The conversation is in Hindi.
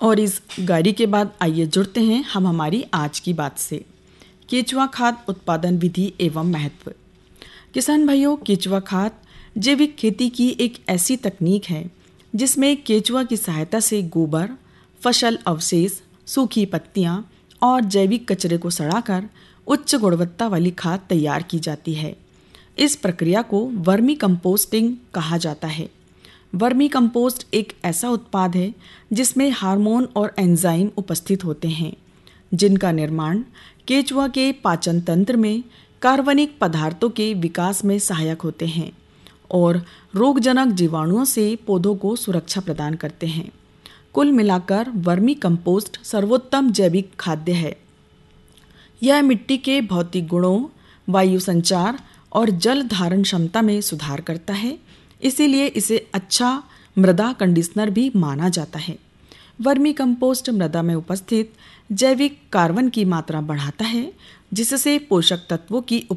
और इस गाड़ी के बाद आइए जुड़ते हैं हम हमारी आज की बात से। केचुआ खाद उत्पादन विधि एवं महत्व। किसान भाइयों, केचुआ खाद जैविक खेती की एक ऐसी तकनीक है जिसमें केचुआ की सहायता से गोबर, फसल अवशेष, सूखी पत्तियां और जैविक कचरे को सड़ाकर उच्च गुणवत्ता वाली खाद तैयार की जाती है। इस प्रक्रिया को वर्मी कंपोस्टिंग कहा जाता है। वर्मी कंपोस्ट एक ऐसा उत्पाद है जिसमें हार्मोन और एंजाइम उपस्थित होते हैं जिनका निर्माण केचुआ के पाचन तंत्र में कार्बनिक पदार्थों के विकास में सहायक होते हैं और रोगजनक जीवाणुओं से पौधों को सुरक्षा प्रदान करते हैं। कुल मिलाकर वर्मी कंपोस्ट सर्वोत्तम जैविक खाद्य है। यह मिट्टी के भौतिक गुणों, वायु संचार और जल धारण क्षमता में सुधार करता है, इसीलिए इसे अच्छा मृदा कंडीशनर भी माना जाता है। वर्मी कंपोस्ट मृदा में उपस्थित जैविक कार्बन की मात्रा बढ़ाता है जिससे पोषक तत्वों की